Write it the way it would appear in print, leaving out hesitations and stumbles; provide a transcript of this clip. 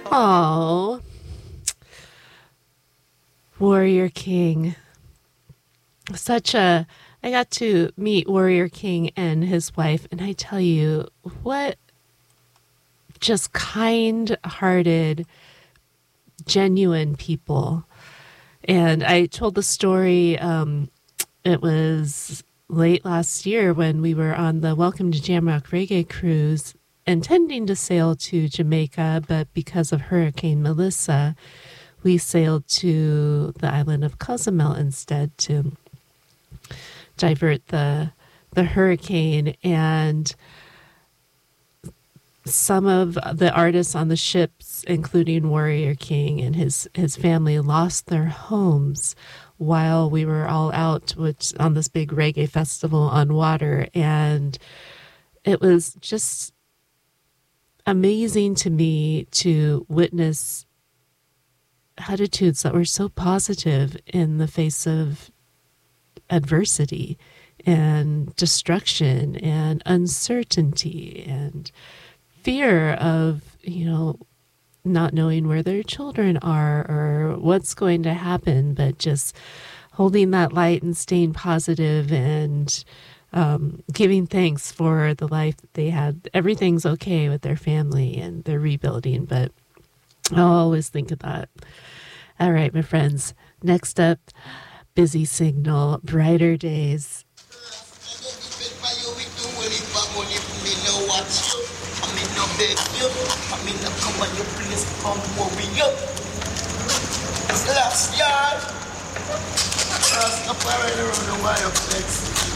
Oh, Warrior King. Such a. I got to meet Warrior King and his wife, and I tell you, what just kind hearted, genuine people. And I told the story, it was late last year when we were on the Welcome to Jamrock Reggae cruise, intending to sail to Jamaica, but because of Hurricane Melissa, we sailed to the island of Cozumel instead to divert the hurricane. And some of the artists on the ships, including Warrior King and his family, lost their homes while we were all out on this big reggae festival on water. And it was just amazing to me to witness attitudes that were so positive in the face of adversity and destruction and uncertainty and fear of, not knowing where their children are or what's going to happen, but just holding that light and staying positive and giving thanks for the life that they had. Everything's okay with their family and they're rebuilding, but I'll always think of that. All right, my friends. Next up, Busy Signal, Brighter Days. Last yard. Last up around the wire flex.